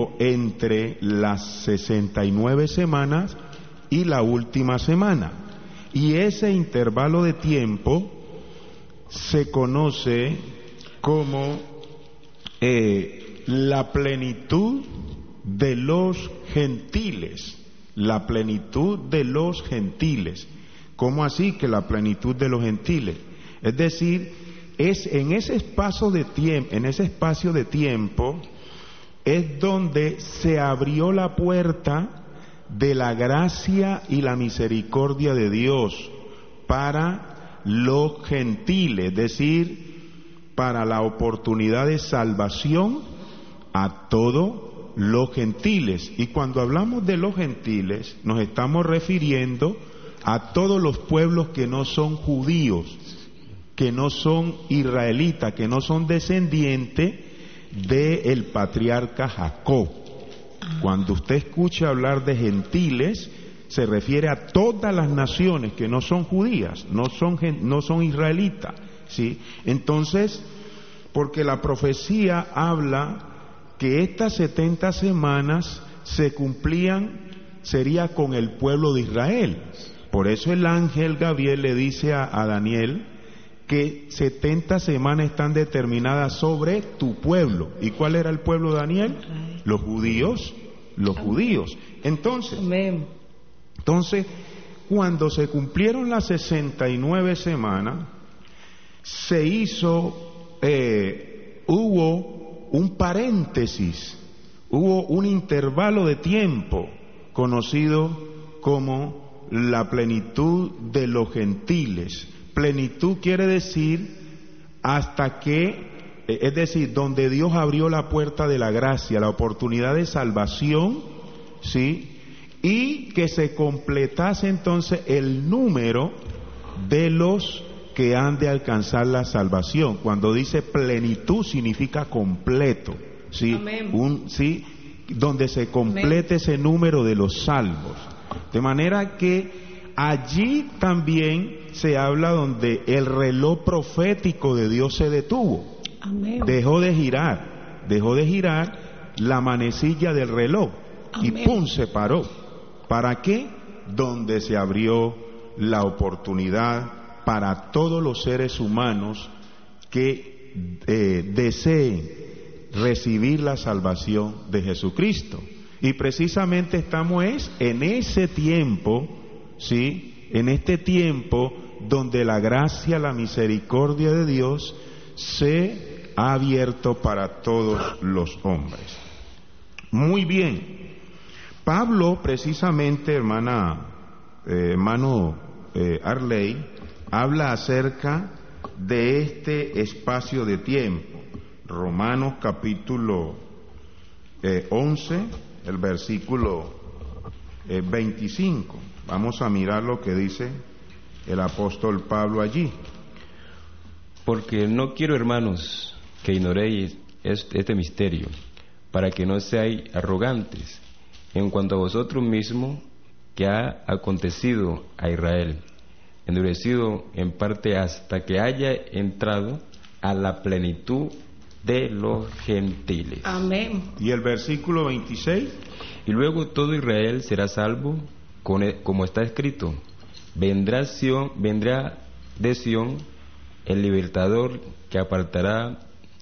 entre las 69 semanas y la última semana. Y ese intervalo de tiempo se conoce como la plenitud de los gentiles. La plenitud de los gentiles. ¿Cómo así que la plenitud de los gentiles? Es decir, es en ese espacio de tiempo es donde se abrió la puerta de la gracia y la misericordia de Dios para los gentiles, es decir, para la oportunidad de salvación a todos los gentiles. Y cuando hablamos de los gentiles, nos estamos refiriendo a todos los pueblos que no son judíos, que no son israelitas, que no son descendientes del patriarca Jacob. Cuando usted escucha hablar de gentiles, se refiere a todas las naciones que no son judías, no son israelitas, ¿sí? Entonces, porque la profecía habla que estas 70 semanas se cumplían, sería con el pueblo de Israel. Por eso el ángel Gabriel le dice a Daniel que 70 semanas están determinadas sobre tu pueblo. ¿Y cuál era el pueblo de Daniel? Los judíos. Entonces, cuando se cumplieron las 69 semanas, se hizo, hubo un paréntesis, hubo un intervalo de tiempo conocido como la plenitud de los gentiles. Plenitud quiere decir hasta que, es decir, donde Dios abrió la puerta de la gracia, la oportunidad de salvación, ¿sí? Y que se completase entonces el número de los que han de alcanzar la salvación. Cuando dice plenitud significa completo, ¿sí? ¿sí? Donde se complete ese número de los salvos. De manera que allí también se habla donde el reloj profético de Dios se detuvo. Amén. Dejó de girar la manecilla del reloj. Amén. Y ¡pum! Se paró. ¿Para qué? Donde se abrió la oportunidad para todos los seres humanos que deseen recibir la salvación de Jesucristo. Y precisamente estamos en ese tiempo, ¿sí? En este tiempo donde la gracia, la misericordia de Dios se ha abierto para todos los hombres. Muy bien. Pablo, precisamente, hermano Arley, habla acerca de este espacio de tiempo. Romanos capítulo 11, el versículo 25. Vamos a mirar lo que dice el apóstol Pablo allí. Porque no quiero, hermanos, que ignoréis este misterio, para que no seáis arrogantes en cuanto a vosotros mismos, que ha acontecido a Israel, endurecido en parte hasta que haya entrado a la plenitud de los gentiles. Amén. Y el versículo 26. Y luego todo Israel será salvo, como está escrito: vendrá de Sión el libertador que apartará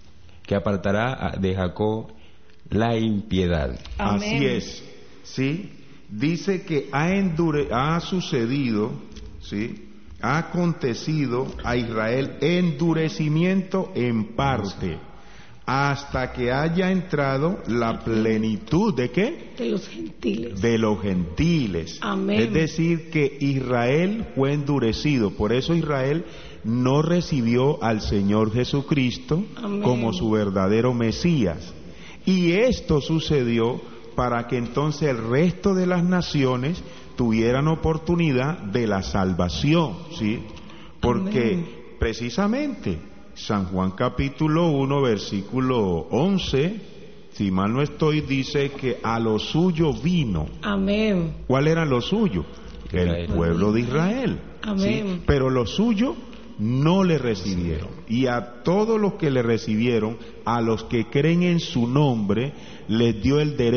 de Jacob la impiedad. Amén. Así es, ¿sí? Dice que ha sucedido, ¿sí? Ha acontecido a Israel endurecimiento en parte, hasta que haya entrado la plenitud ¿de qué? De los gentiles. De los gentiles. Amén. Es decir, que Israel fue endurecido. Por eso Israel no recibió al Señor Jesucristo. Amén. Como su verdadero Mesías. Y esto sucedió para que entonces el resto de las naciones tuvieran oportunidad de la salvación, ¿sí? Porque amén. Precisamente San Juan capítulo 1 versículo 11, si mal no estoy, dice que a lo suyo vino. Amén. ¿Cuál era lo suyo? El pueblo de Israel. Amén. ¿Sí? Pero lo suyo no le recibieron. Y a todos los que le recibieron, a los que creen en su nombre, les dio el derecho